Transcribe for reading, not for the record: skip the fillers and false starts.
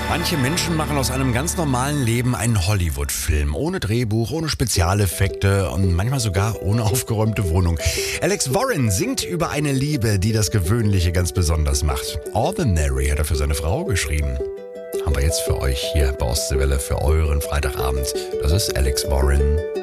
Manche Menschen machen aus einem ganz normalen Leben einen Hollywood-Film. Ohne Drehbuch, ohne Spezialeffekte und manchmal sogar ohne aufgeräumte Wohnung. Alex Warren singt über eine Liebe, die das Gewöhnliche ganz besonders macht. Ordinary hat er für seine Frau geschrieben. Haben wir jetzt für euch hier bei Ostseewelle für euren Freitagabend. Das ist Alex Warren.